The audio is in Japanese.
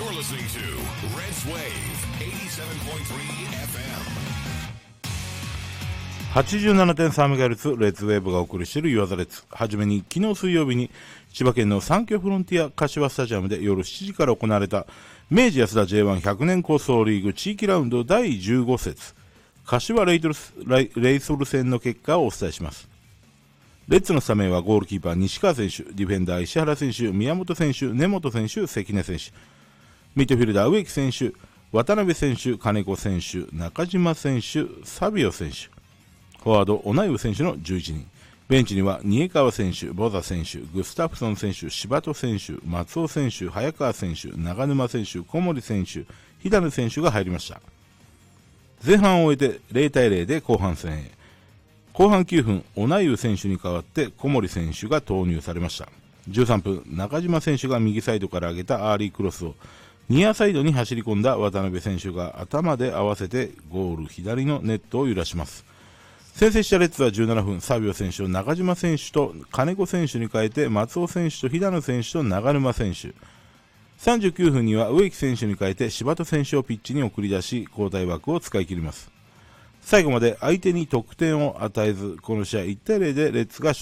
listening to Red's Wave 87.3 FM。87.3MHz レッツウェーブがお送りしているユアザレッツ。はじめに昨日水曜日に千葉県の三峡フロンティア柏スタジアムで夜7時から行われた明治安田 J1100 年構想リーグ地域ラウンド第15節柏レイソル戦の結果をお伝えします。レッツのスタメンはゴールキーパー西川選手、ディフェンダー石原選手、宮本選手、根本選手、関根選手、ミッドフィルダー植木選手、渡辺選手、金子選手、中島選手、サビオ選手、フォワード、オナイウ選手の11人。ベンチには、新江川選手、ボザ選手、グスタフソン選手、柴戸選手、松尾選手、早川選手、長沼選手、小森選手、日田選手が入りました。前半を終えて0対0で後半戦へ。後半9分、オナイウ選手に代わって小森選手が投入されました。13分、中島選手が右サイドから上げたアーリークロスを、ニアサイドに走り込んだ渡辺選手が頭で合わせてゴール左のネットを揺らします。先制したレッツは17分、サビオ選手を中島選手と金子選手に変えて松尾選手と日田選手と長沼選手。39分には植木選手に変えて柴戸選手をピッチに送り出し、交代枠を使い切ります。最後まで相手に得点を与えず、この試合1対0でレッツが